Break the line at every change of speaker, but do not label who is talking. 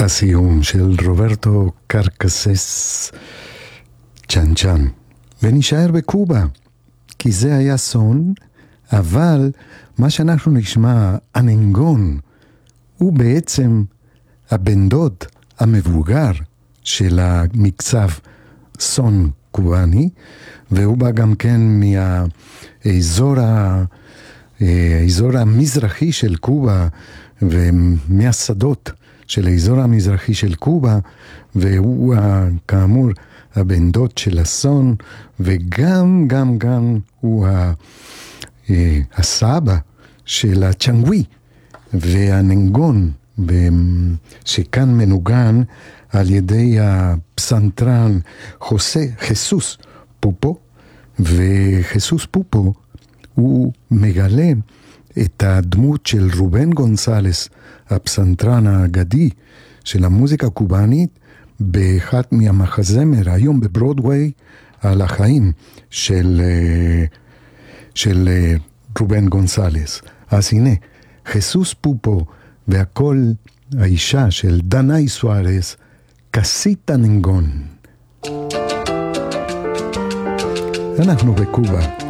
הסיום של רוברטו קרקסס, צ'אן צ'אן. ונשאר בקובה, כי זה היה סון, אבל מה שאנחנו נשמע, הננגון, הוא בעצם הבן דוד המבוגר של המקצב סון קובאני, והוא בא גם כן האזור המזרחי של קובה, ומהשדות של האזור המזרחי של קובה, והוא כאמור הבן דוד של הסון, וגם הוא הסבא של הצ'נגוי והננגון, שכאן מנוגן על ידי הפסנתרן חסוס פופו, וחסוס פופו הוא מגלה את הדמות של רובן גונסלס, הפסנתרן האגדי של המוזיקה הקובאנית, באחד מהמחזמר היום בברודווי על החיים של רובן גונסלס. אז הנה, חסוס פופו והכל האישה של דנאי סוארס, קסיטה ננגון. אנחנו בקובה.